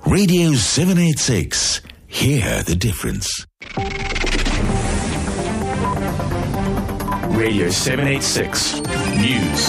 Radio 786. Hear the difference. Radio 786 News.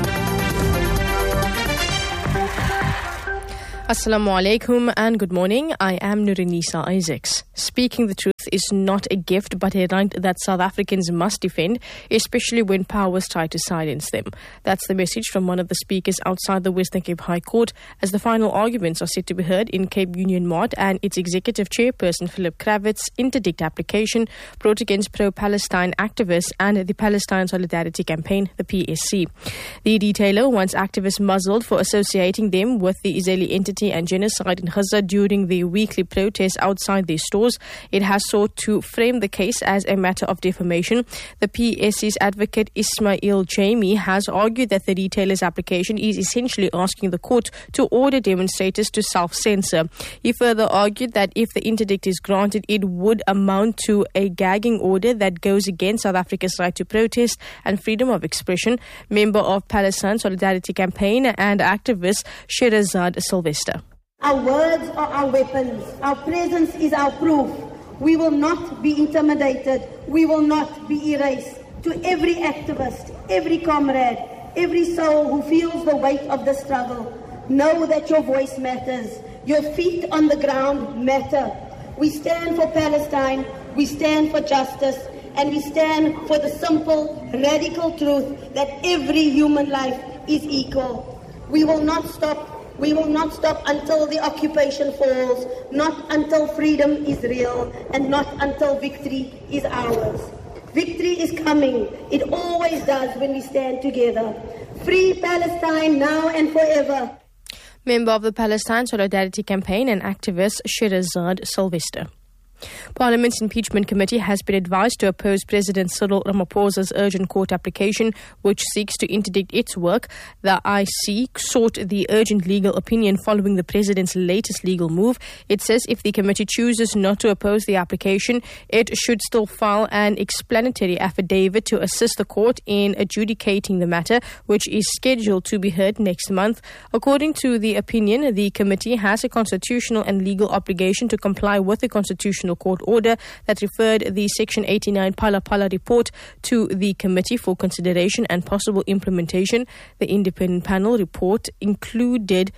Assalamu alaikum and good morning. I am Nurinisa Isaacs. Speaking the truth is not a gift but a right that South Africans must defend, especially when powers try to silence them. That's the message from one of the speakers outside the Western Cape High Court as the final arguments are set to be heard in Cape Union Mart and its executive chairperson Philip Kravitz' interdict application brought against pro-Palestine activists and the Palestine Solidarity Campaign, the PSC. The retailer wants activists muzzled for associating them with the Israeli entity and genocide in Gaza during the weekly protests outside their stores. It has sought to frame the case as a matter of defamation. The PSC's advocate Ismail Jamie has argued that the retailer's application is essentially asking the court to order demonstrators to self-censor. He further argued that if the interdict is granted, it would amount to a gagging order that goes against South Africa's right to protest and freedom of expression. Member of Palestine Solidarity Campaign and activist Sherazad Sylvester. Our words are our weapons. Our presence is our proof. We will not be intimidated. We will not be erased. To every activist, every comrade, every soul who feels the weight of the struggle, know that your voice matters. Your feet on the ground matter. We stand for Palestine. We stand for justice. And we stand for the simple, radical truth that every human life is equal. We will not stop. We will not stop until the occupation falls, not until freedom is real, and not until victory is ours. Victory is coming. It always does when we stand together. Free Palestine now and forever. Member of the Palestine Solidarity Campaign and activist Sherazad Sylvester. Parliament's impeachment committee has been advised to oppose President Cyril Ramaphosa's urgent court application, which seeks to interdict its work. The IC sought the urgent legal opinion following the president's latest legal move. It says if the committee chooses not to oppose the application, it should still file an explanatory affidavit to assist the court in adjudicating the matter, which is scheduled to be heard next month. According to the opinion, the committee has a constitutional and legal obligation to comply with the Constitutional Court order that referred the Section 89 Phala Phala report to the committee for consideration and possible implementation. The independent panel report concluded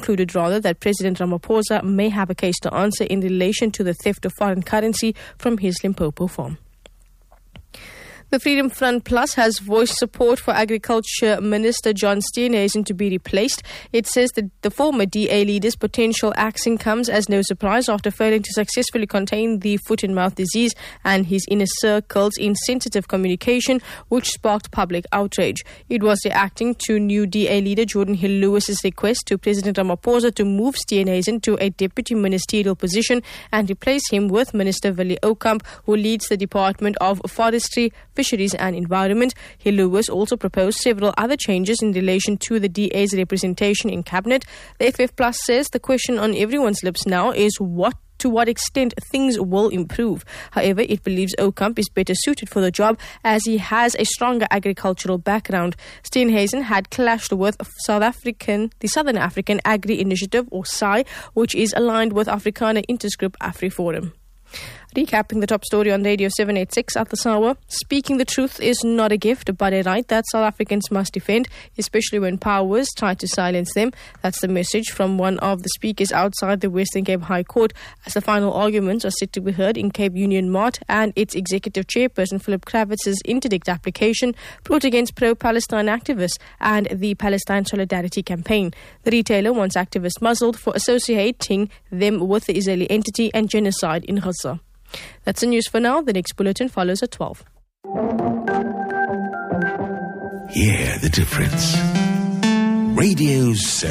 that President Ramaphosa may have a case to answer in relation to the theft of foreign currency from his Limpopo farm. The Freedom Front Plus has voiced support for Agriculture Minister John Steenhuisen to be replaced. It says that the former DA leader's potential axing comes as no surprise after failing to successfully contain the foot and mouth disease and his inner circle's insensitive communication, which sparked public outrage. It was reacting to new DA leader Jordan Hill-Lewis's request to President Ramaphosa to move Steenhuisen to a deputy ministerial position and replace him with Minister Willie Oukamp, who leads the Department of Forestry, Fisheries and Environment. Hill-Lewis also proposed several other changes in relation to the DA's representation in cabinet. The FF Plus says the question on everyone's lips now is to what extent things will improve. However, it believes Oukamp is better suited for the job as he has a stronger agricultural background. Steenhuisen had clashed with the Southern African Agri Initiative, or SAI, which is aligned with Afrikaner Intergroup AfriForum. Recapping the top story on Radio 786 at this hour. Speaking the truth is not a gift but a right that South Africans must defend, especially when powers try to silence them. That's the message from one of the speakers outside the Western Cape High Court as the final arguments are set to be heard in Cape Union Mart and its executive chairperson Philip Kravitz's interdict application brought against pro-Palestine activists and the Palestine Solidarity Campaign. The retailer wants activists muzzled for associating them with the Israeli entity and genocide in Gaza. That's the news for now. The next bulletin follows at 12. Hear the difference. Radio